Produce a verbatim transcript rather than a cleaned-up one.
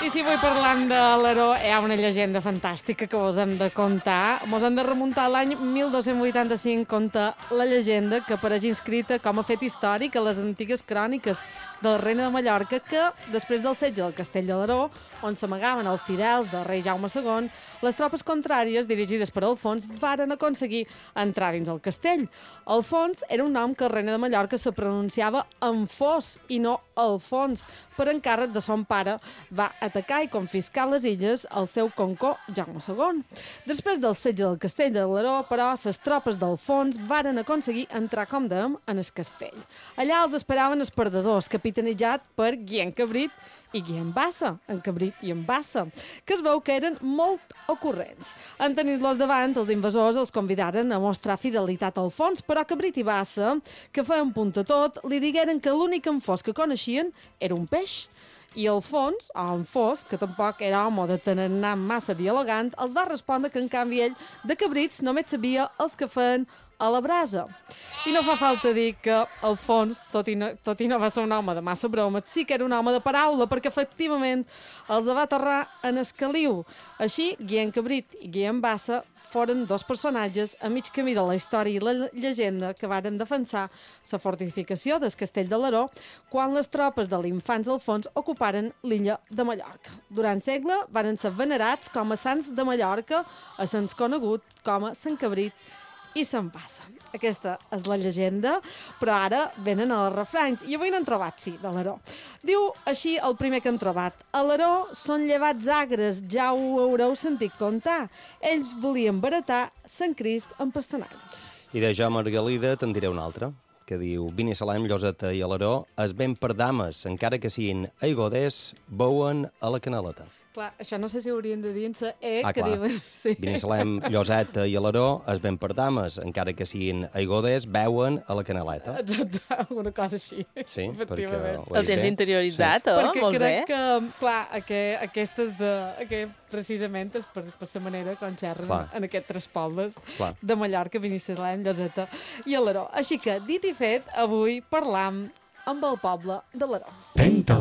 I si avui parlant de l'Aró, hi ha una llegenda fantàstica que vos hem de contar. Mos hem de remuntar a l'any mil dos-cents vuitanta-cinc, conta la llegenda que apareix inscrita com a fet històric a les antigues cròniques de la reina de Mallorca, que després del setge del castell de l'Aró, on s'amagaven els fidels del rei Jaume segon, les tropes contràries, dirigides per Alfons, varen aconseguir entrar dins el castell. Alfons era un nom que la reina de Mallorca se pronunciava Enfós i no Alfons, per encàrrec de son pare va atacar i confiscar les illes al seu concó Jaume segon. Després del setge del castell de l'Aró, però, les tropes d'Alfons varen aconseguir entrar, com dèiem, en el castell. Allà els esperaven els perdedors, capitanejat per Guillem Cabrit i Guillem Bassa, en Cabrit i en Bassa, que es veu que eren molt ocurrents. En tenir-los davant, els invasors els convidaren a mostrar fidelitat a Alfons, però Cabrit i Bassa, que feien punt a tot, li digueren que l'únic enfós que coneixien era un peix. I Alfons, o Enfós, que tampoc era home de tarannà massa dialogant, els va respondre que, en canvi, ell, de cabrits, només sabia els que feien a la brasa. I no fa falta dir que Alfons, tot i, no, tot i no va ser un home de massa bromes, sí que era un home de paraula, perquè efectivament els va aterrar en Escaliu. Així, Guillem Cabrit i Guillem Bassa foren dos personatges a mig camí de la història i la llegenda que varen defensar la fortificació del castell de l'Aró quan les tropes de l'infants Alfons ocuparen l'illa de Mallorca. Durant segle varen ser venerats com a sants de Mallorca, a sants coneguts com a Sant Cabrit i se'n passa. Aquesta és la llegenda, però ara venen els refranys. I avui n'han trobat, sí, de l'Aró. Diu així el primer que han trobat. A l'Aró són llevats agres, ja ho haureu sentit contar. Ells volien baratar Sant Crist amb pastanagues. I de Jo Margalida te'n diré una altra, que diu: Binissalem, Lloseta i a l'Aró es ven per dames, encara que siguin aigoders, beuen a la canaleta. Clar, això no sé si haurien de dir en sa E, ah, que clar. diuen... Sí. Binissalem, Lloseta i a l'Aró es ven per dames, encara que siguin aigoders, beuen a la canaleta. Exacte, alguna cosa així. Sí, perquè... El tens interioritzat, sí. oh? Perquè Molt crec bé. que, clar, aqu aquestes de... Aquest, precisament és per, per la manera com xerren clar. En aquests tres pobles clar. De Mallorca, Binissalem, Lloseta i a l'Aró. Així que, dit i fet, avui parlam amb el poble de l'Aró. Vento.